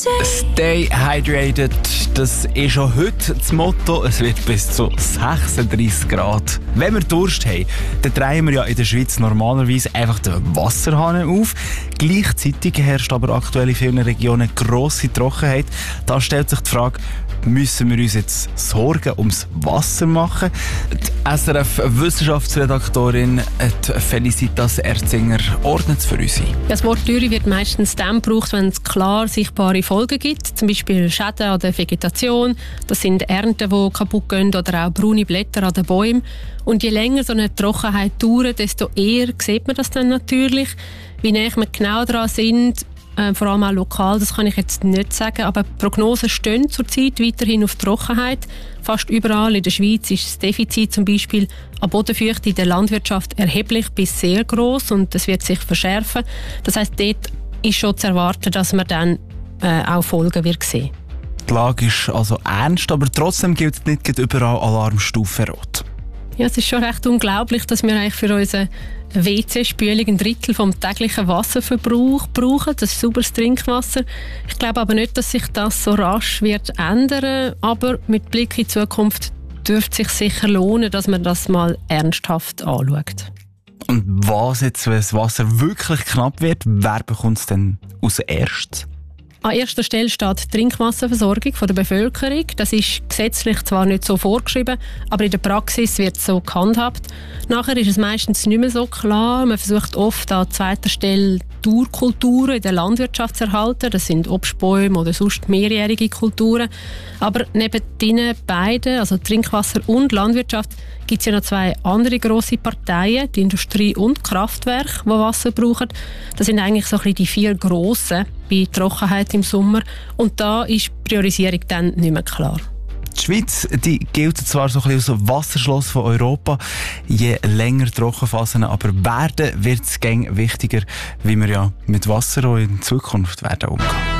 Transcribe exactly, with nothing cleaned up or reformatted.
Stay hydrated, das ist schon heute das Motto. Es wird bis zu sechsunddreissig Grad. Wenn wir Durst haben, dann drehen wir ja in der Schweiz normalerweise einfach den Wasserhahn auf. Gleichzeitig herrscht aber aktuell in vielen Regionen grosse Trockenheit. Da stellt sich die Frage, müssen wir uns jetzt Sorgen ums Wasser machen? Die S R F-Wissenschaftsredaktorin Felicitas Erzinger ordnet es für uns ein. Das Wort Dürre wird meistens dann gebraucht, wenn es klar sichtbare Folgen gibt, zum Beispiel Schäden an der Vegetation, das sind Ernten, die kaputt gehen oder auch braune Blätter an den Bäumen. Und je länger so eine Trockenheit dauert, desto eher sieht man das dann natürlich. Wie näher wir genau dran sind, äh, vor allem auch lokal, das kann ich jetzt nicht sagen, aber die Prognosen stehen zurzeit weiterhin auf Trockenheit. Fast überall in der Schweiz ist das Defizit zum Beispiel an Bodenfeuchte in der Landwirtschaft erheblich bis sehr gross und das wird sich verschärfen. Das heisst, dort ist schon zu erwarten, dass man dann äh, auch Folgen wird sehen. Die Lage ist also ernst, aber trotzdem gilt nicht überall Alarmstufe Rot. Ja, es ist schon recht unglaublich, dass wir eigentlich für unsere W C-Spülung ein Drittel vom täglichen Wasserverbrauch brauchen, das ist sauberes Trinkwasser. Ich glaube aber nicht, dass sich das so rasch wird ändern, aber mit Blick in die Zukunft dürfte es sich sicher lohnen, dass man das mal ernsthaft anschaut. Und was jetzt, wenn das Wasser wirklich knapp wird, wer bekommt es denn als erstes? An erster Stelle steht die Trinkwasserversorgung der Bevölkerung. Das ist gesetzlich zwar nicht so vorgeschrieben, aber in der Praxis wird es so gehandhabt. Nachher ist es meistens nicht mehr so klar. Man versucht oft an zweiter Stelle Dauerkulturen in der Landwirtschaft zu erhalten. Das sind Obstbäume oder sonst mehrjährige Kulturen. Aber neben diesen beiden, also Trinkwasser und Landwirtschaft, gibt es ja noch zwei andere grosse Parteien, die Industrie und Kraftwerke, die Wasser brauchen. Das sind eigentlich so ein bisschen die vier grossen bei Trockenheit im Sommer. Und da ist die Priorisierung dann nicht mehr klar. Die Schweiz, die gilt zwar so ein bisschen als Wasserschloss von Europa, je länger Trockenphasen aber werden, wird es gäng wichtiger, wie wir ja mit Wasser auch in Zukunft werden umgehen.